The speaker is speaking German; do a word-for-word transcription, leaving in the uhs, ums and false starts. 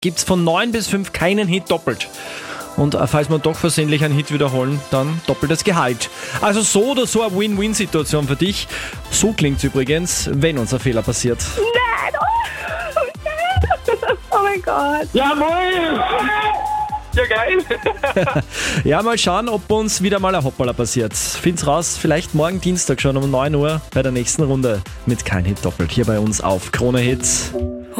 gibt es von neun bis fünf keinen Hit doppelt. Und falls wir doch versehentlich einen Hit wiederholen, dann doppeltes Gehalt. Also so oder so eine Win-Win-Situation für dich. So klingt es übrigens, wenn uns ein Fehler passiert. Nein! Oh, nein! Oh mein Gott! Jawohl! Ja, geil! Ja, mal schauen, ob uns wieder mal ein Hoppala passiert. Find's raus, vielleicht morgen Dienstag schon um neun Uhr bei der nächsten Runde mit Kein Hit doppelt. Hier bei uns auf Krone Hit.